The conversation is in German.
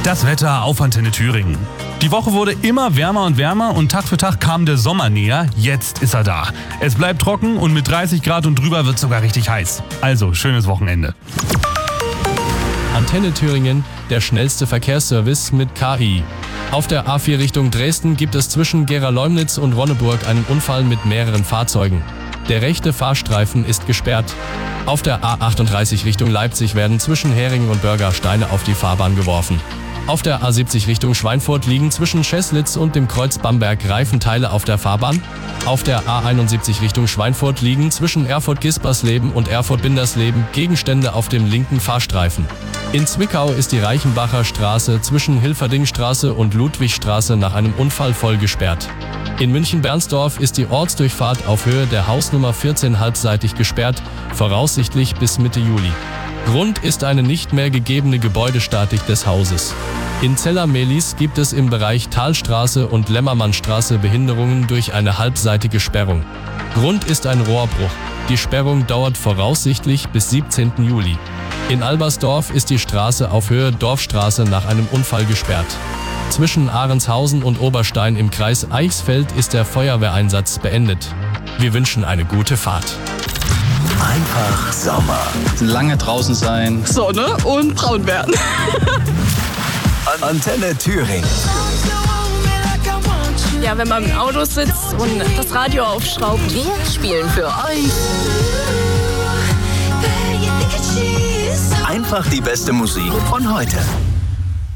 Das Wetter auf Antenne Thüringen. Die Woche wurde immer wärmer und wärmer und Tag für Tag kam der Sommer näher. Jetzt ist er da. Es bleibt trocken und mit 30 Grad und drüber wird es sogar richtig heiß. Also, schönes Wochenende. Antenne Thüringen, der schnellste Verkehrsservice mit KI. Auf der A4 Richtung Dresden gibt es zwischen Gera-Leumnitz und Ronneburg einen Unfall mit mehreren Fahrzeugen. Der rechte Fahrstreifen ist gesperrt. Auf der A38 Richtung Leipzig werden zwischen Heringen und Börger Steine auf die Fahrbahn geworfen. Auf der A70 Richtung Schweinfurt liegen zwischen Scheßlitz und dem Kreuz Bamberg Reifenteile auf der Fahrbahn. Auf der A71 Richtung Schweinfurt liegen zwischen Erfurt-Gispersleben und Erfurt-Bindersleben Gegenstände auf dem linken Fahrstreifen. In Zwickau ist die Reichenbacher Straße zwischen Hilferdingstraße und Ludwigstraße nach einem Unfall voll gesperrt. In München-Bernsdorf ist die Ortsdurchfahrt auf Höhe der Hausnummer 14 halbseitig gesperrt, voraussichtlich bis Mitte Juli. Grund ist eine nicht mehr gegebene Gebäudestatik des Hauses. In Zeller-Mehlis gibt es im Bereich Talstraße und Lämmermannstraße Behinderungen durch eine halbseitige Sperrung. Grund ist ein Rohrbruch. Die Sperrung dauert voraussichtlich bis 17. Juli. In Albersdorf ist die Straße auf Höhe Dorfstraße nach einem Unfall gesperrt. Zwischen Ahrenshausen und Oberstein im Kreis Eichsfeld ist der Feuerwehreinsatz beendet. Wir wünschen eine gute Fahrt. Einfach Sommer. Lange draußen sein. Sonne und braun werden. Antenne Thüringen. Ja, wenn man im Auto sitzt und das Radio aufschraubt. Wir spielen für euch Einfach die beste Musik von heute.